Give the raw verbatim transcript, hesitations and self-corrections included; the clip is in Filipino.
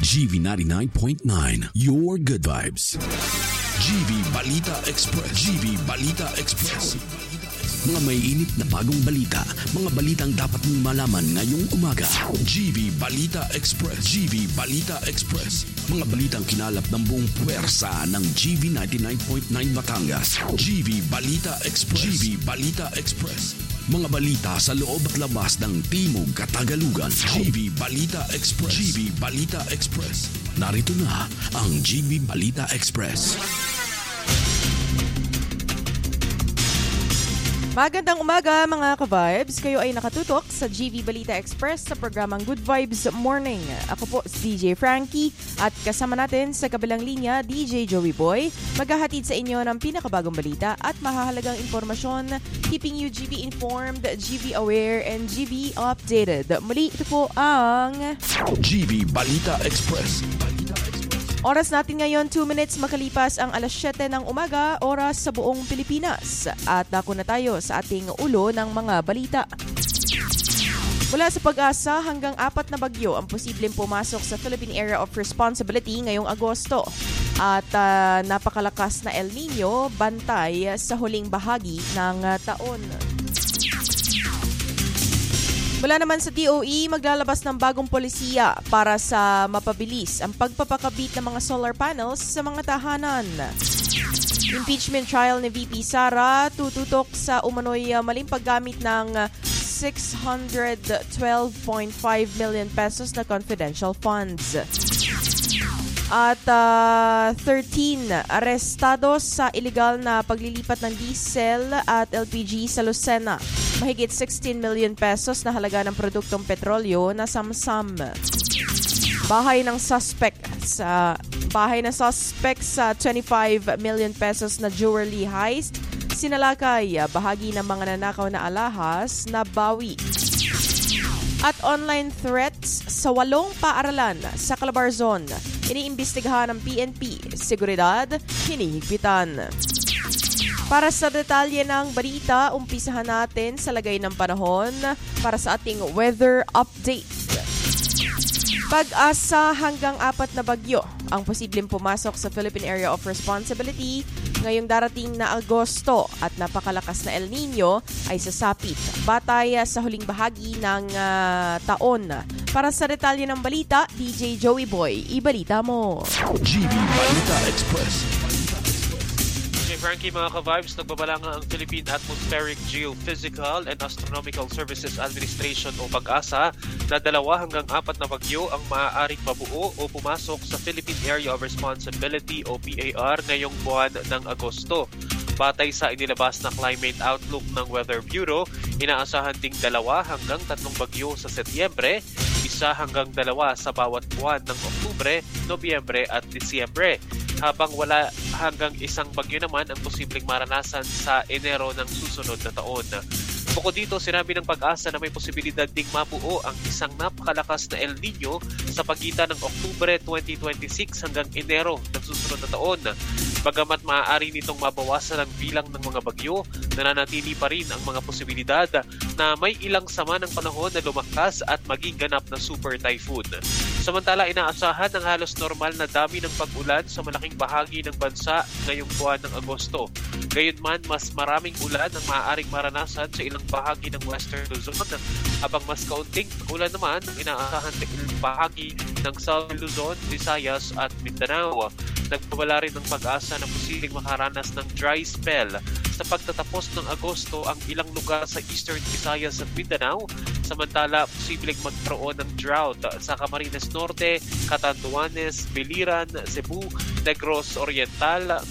G V ninety-nine point nine, your good vibes. G V Balita Express. G V Balita Express. Mga may init na bagong balita, mga balitang dapat mong malaman ngayong umaga. G V Balita Express. G V Balita Express. Mga balitang kinalap ng buong puwersa ng G V ninety-nine point nine Batangas. G V Balita Express. G V Balita Express. Mga balita sa loob at labas ng Timog Katagalugan. G V Balita Express. G V Balita Express. Narito na ang G V Balita Express. Magandang umaga mga ka-vibes. Kayo ay nakatutok sa G V Balita Express sa programang Good Vibes Morning. Ako po si D J Frankie at kasama natin sa kabilang linya D J Joey Boy. Maghahatid sa inyo ng pinakabagong balita at mahahalagang impormasyon, keeping you G V informed, G V aware, and G V updated. Muli, ito po ang G V Balita Express. Oras natin ngayon, two minutes makalipas ang alas siyete ng umaga, oras sa buong Pilipinas. At dako na tayo sa ating ulo ng mga balita. Mula sa Pag-asa hanggang apat na bagyo ang posibleng pumasok sa Philippine Area of Responsibility ngayong Agosto. At uh, napakalakas na El Nino bantay sa huling bahagi ng uh, taon. Mula naman sa D O E, maglalabas ng bagong polisiya para sa mapabilis ang pagpapakabit ng mga solar panels sa mga tahanan. Impeachment trial ni V P Sara tututok sa umano'y maling paggamit ng six hundred twelve point five million pesos na confidential funds. At uh, thirteen arestados sa illegal na paglilipat ng diesel at L P G sa Lucena. Mahigit sixteen million pesos na halaga ng produktong petrolyo na samsam. Bahay ng suspect sa bahay ng suspect sa twenty-five million pesos na jewelry heist. Sinalakay bahagi ng mga nanakaw na alahas na bawi. At online threats sa walong paaralan sa Calabarzon. Iniimbestigahan ng P N P. Seguridad, hinihigpitan. Para sa detalye ng balita, umpisahan natin sa lagay ng panahon para sa ating weather update. Pag-asa hanggang apat na bagyo ang posibleng pumasok sa Philippine Area of Responsibility ngayong darating na Agosto at napakalakas na El Nino ay sasapit batay sa huling bahagi ng uh, taon. Para sa detalye ng balita, D J Joey Boy, ibalita mo. G V Balita Express. Frankie, mga ka-vibes, nagbabalanga ang Philippine Atmospheric Geophysical and Astronomical Services Administration o Pag-asa na dalawa hanggang apat na bagyo ang maaaring mabuo o pumasok sa Philippine Area of Responsibility o P A R ngayong buwan ng Agosto. Batay sa inilabas na climate outlook ng Weather Bureau, inaasahan ding dalawa hanggang tatlong bagyo sa Setyembre, isa hanggang dalawa sa bawat buwan ng Oktubre, Nobyembre at Disyembre. Habang wala hanggang isang bagyo naman ang posibleng maranasan sa Enero ng susunod na taon. Bukod dito, sinabi ng Pag-asa na may posibilidad ding mabuo ang isang napakalakas na El Nino sa pagitan ng Oktubre twenty twenty-six hanggang Enero ng susunod na taon. Bagamat maaari nitong mabawasan ang bilang ng mga bagyo, nananatili pa rin ang mga posibilidad na may ilang sama ng panahon na lumakas at maging ganap na super typhoon. Samantala, inaasahan ng halos normal na dami ng pag-ulan sa malaking bahagi ng bansa ngayong buwan ng Agosto. Gayunman, mas maraming ulan ang maaaring maranasan sa ilang bahagi ng Western Luzon, habang mas kaunting ulan naman ang inaasahan sa ilang bahagi ng Southern Luzon, Visayas at Mindanao. Nagbabala rin ng Pag-asa na posibleng makaranas ng dry spell sa pagtatapos ng Agosto ang ilang lugar sa Eastern Visayas at Mindanao. Samantala, posibleng magkaroon ng drought sa Camarines Norte, Catanduanes, Biliran, Cebu, Negros Oriental,